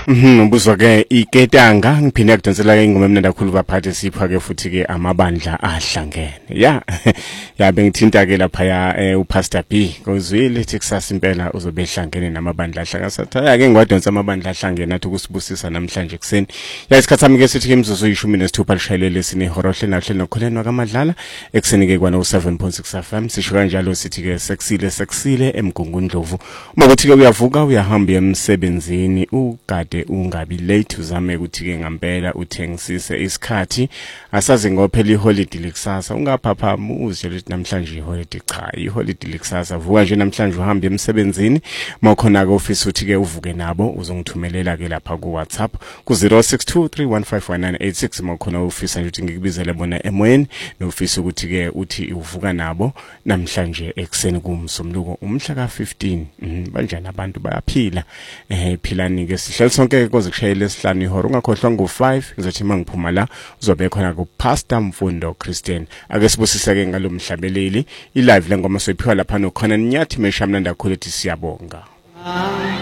Ubuzwa ke iketanga ngiphinde kudonsela ke ingoma emnandi kakhulu baphathe sipha ke futhi ke amabandla ahlangene ya bengithinta ke lapha uPastor B kozwile ethi kusasa impela uzobe ehlangene namabandla ahlangene sathaya ke ngwadonsa amabandla ahlangene athi kusibusisa namhlanje kuseni ya isikhathi sami ke sithi ke imzuzu 16 lishayelele sine horohle nahle nokholeni kaMadlala ekseni ke kwana u7.6 FM sisho kanjalo sithi ke seksile emgungundlovu uma kuthi ke uyavuka uyahamba emsebenzini ugade ungabi late uzame ukuthi ke ngempela uthengisise isikhathi asaze ngophela iholiday lekusasa ungaphaphamu uzwe ukuthi namhlanje iholiday cha iholiday lekusasa vuka nje namhlanje uhamba emsebenzini makhona ke office uthi ke uvuke nabo uzongithumelela ke lapha ku WhatsApp ku 0623151986 makhona office nje ukuthi ngikubizele bona emoyeni no office ukuthi ke uthi uvuka nabo namhlanje ekseni kumsomluko umhla ka15 banjani abantu bayaphila philani ke sihleli sonke koze kushayele esihlanu ihora ungakhohlwa ngo5 ngizothi mangiphuma la uzobe khona ku Pastor Mfundo Christian ake sibusiseke ngalomhlabeleli i live lengoma soyiphiwa lapha no khona Nyathi Meshamnanda khulu ethi siyabonga.